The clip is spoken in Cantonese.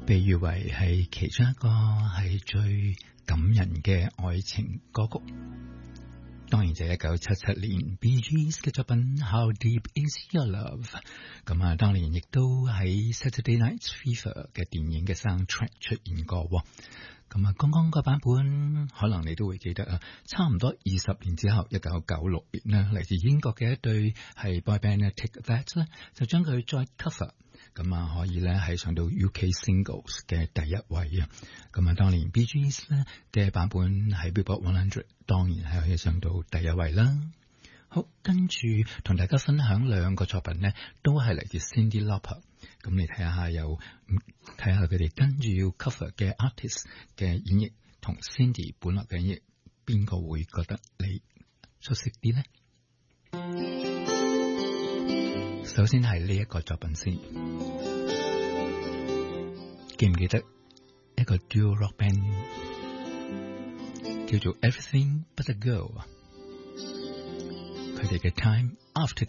被譽為係其中一個係最感人嘅愛情歌曲，當然就係1977年 Bee Gees 嘅作品 How Deep Is Your Love。咁啊，當年亦都喺 Saturday Night Fever 嘅電影嘅 soundtrack 出現過。咁啊，剛剛個版本可能你都會記得啊，差唔多20年之後，1996年啦，嚟自英國嘅一對係 boy band 咧 Take That 咧，就將佢再 cover。咁啊，可以咧係上到 UK Singles 嘅第一位啊！咁啊，當年 Bee Gees 咧嘅版本喺 Billboard 100，當然係可以上到第一位啦。好，跟住同大家分享兩個作品咧，都係嚟自 Cyndi Lauper。咁你睇下睇下佢哋跟住要 cover 嘅 artist 嘅演繹，同 Cyndi 本來嘅演繹，邊個會覺得你出色啲呢？首先係呢一個作品先，記唔記得一個 duo rock band 叫做 Everything But a Girl？佢哋嘅 Time After